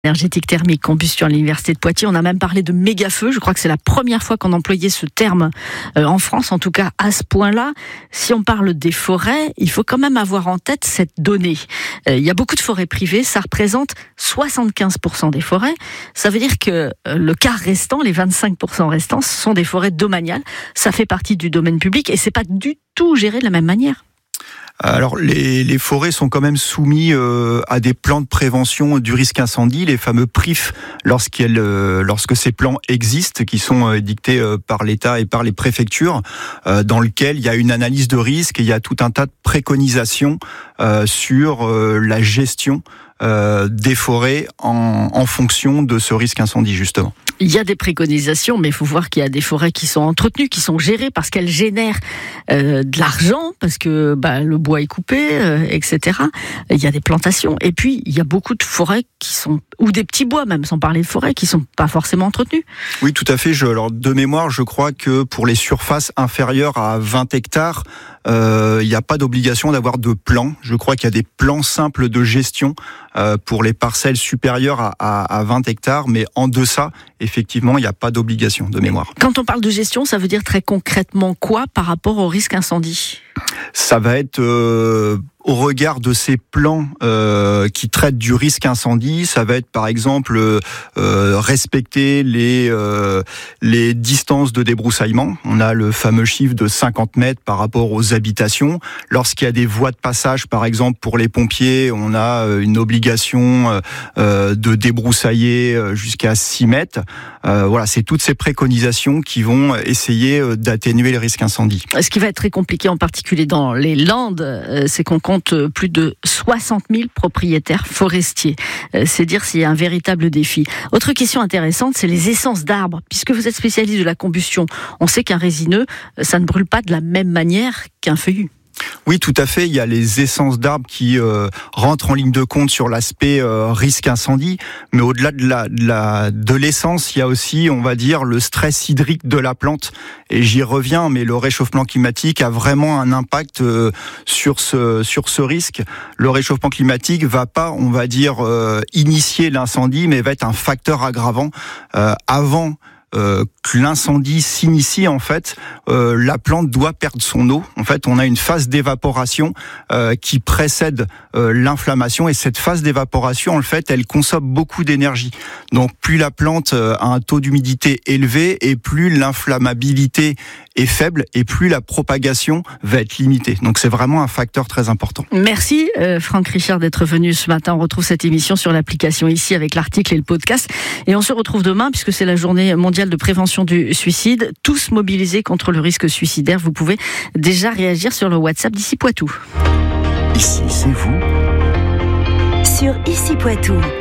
Énergétique thermique, combustion à l'université de Poitiers. On a même parlé de méga-feu. Je crois que c'est la première fois qu'on employait ce terme en France, en tout cas à ce point-là. Si on parle des forêts, il faut quand même avoir en tête cette donnée. Il y a beaucoup de forêts privées, ça représente 75% des forêts. Ça veut dire que le quart restant, les 25% restants, ce sont des forêts domaniales. Ça fait partie du domaine public et c'est pas du tout géré de la même manière. Alors les forêts sont quand même soumises à des plans de prévention du risque incendie, les fameux PRIF, lorsque ces plans existent, qui sont dictés par l'État et par les préfectures, dans lequel il y a une analyse de risque et il y a tout un tas de préconisations sur la gestion des forêts en fonction de ce risque incendie, justement. Il y a des préconisations, mais il faut voir qu'il y a des forêts qui sont entretenues, qui sont gérées parce qu'elles génèrent de l'argent, parce que le bois est coupé, etc. Il y a des plantations. Et puis, il y a beaucoup de forêts qui sont, ou des petits bois même, sans parler de forêts, qui sont pas forcément entretenus. Oui, tout à fait. Alors, de mémoire, je crois que pour les surfaces inférieures à 20 hectares, il n'y a pas d'obligation d'avoir de plan. Je crois qu'il y a des plans simples de gestion pour les parcelles supérieures à 20 hectares, mais en deçà, effectivement, il n'y a pas d'obligation de mémoire. Quand on parle de gestion, ça veut dire très concrètement quoi par rapport au risque incendie ? Ça va être au regard de ces plans qui traitent du risque incendie, ça va être par exemple respecter les distances de débroussaillement. On a le fameux chiffre de 50 mètres par rapport aux habitations. Lorsqu'il y a des voies de passage, par exemple pour les pompiers, on a une obligation de débroussailler jusqu'à 6 mètres. Voilà, c'est toutes ces préconisations qui vont essayer d'atténuer les risques incendie. Ce qui va être très compliqué, en particulier dans les Landes, c'est qu'on compte plus de 60 000 propriétaires forestiers. C'est dire s'il y a un véritable défi. Autre question intéressante, c'est les essences d'arbres. Puisque vous êtes spécialiste de la combustion, on sait qu'un résineux, ça ne brûle pas de la même manière qu'un feuillu. Oui, tout à fait. Il y a les essences d'arbres qui rentrent en ligne de compte sur l'aspect risque incendie, mais au-delà de l'essence, il y a aussi, on va dire, le stress hydrique de la plante. Et j'y reviens, mais le réchauffement climatique a vraiment un impact sur ce risque. Le réchauffement climatique va pas, on va dire, initier l'incendie, mais va être un facteur aggravant avant que l'incendie s'initie. En fait, la plante doit perdre son eau. En fait, on a une phase d'évaporation qui précède l'inflammation, et cette phase d'évaporation, en fait, elle consomme beaucoup d'énergie. Donc, plus la plante a un taux d'humidité élevé, et plus l'inflammabilité est faible, et plus la propagation va être limitée. Donc, c'est vraiment un facteur très important. Merci Franck Richard d'être venu ce matin. On retrouve cette émission sur l'application ici avec l'article et le podcast. Et on se retrouve demain, puisque c'est la journée mondiale de prévention du suicide. Tous mobilisés contre le risque suicidaire. Vous pouvez déjà réagir sur le WhatsApp d'Ici Poitou. Ici, c'est vous. Sur Ici Poitou.